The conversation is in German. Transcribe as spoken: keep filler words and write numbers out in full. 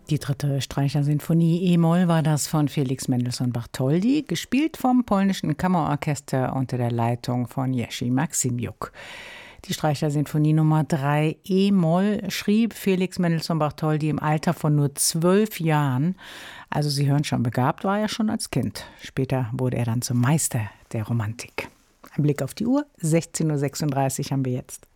Die dritte Streichersinfonie E-Moll war das von Felix Mendelssohn Bartholdy, gespielt vom polnischen Kammerorchester unter der Leitung von Jerzy Maksymjuk. Die Streichersinfonie Nummer drei E-Moll schrieb Felix Mendelssohn Bartholdy im Alter von nur zwölf Jahren. Also Sie hören schon, begabt war er schon als Kind. Später wurde er dann zum Meister der Romantik. Ein Blick auf die Uhr, sechzehn Uhr sechsunddreißig haben wir jetzt.